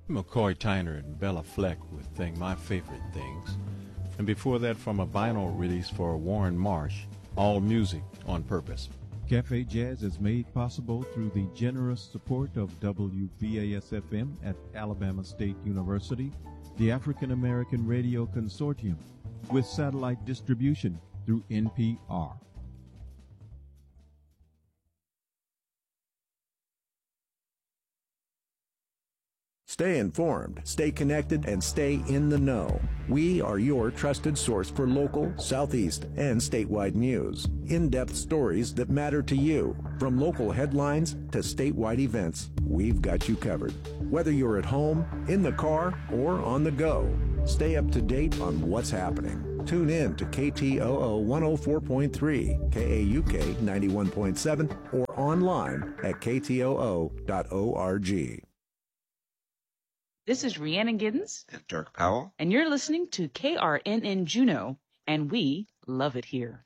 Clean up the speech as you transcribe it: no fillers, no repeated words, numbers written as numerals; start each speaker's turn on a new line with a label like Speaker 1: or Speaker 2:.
Speaker 1: McCoy Tyner and Bella Fleck with My Favorite Things. And before that, from a vinyl release for Warren Marsh, All Music on Purpose. Cafe Jazz is made possible through the generous support of WVAS-FM at Alabama State University, the African American Radio Consortium, with satellite distribution through NPR.
Speaker 2: Stay informed, stay connected, and stay in the know. We are your trusted source for local, Southeast, and statewide news. In-depth stories that matter to you. From local headlines to statewide events, we've got you covered. Whether you're at home, in the car, or on the go, stay up to date on what's happening. Tune in to KTOO 104.3, KAUK 91.7, or online at ktoo.org.
Speaker 3: This is Rhiannon Giddens.
Speaker 4: And Dirk Powell.
Speaker 3: And you're listening to KRNN Juneau, and we love it here.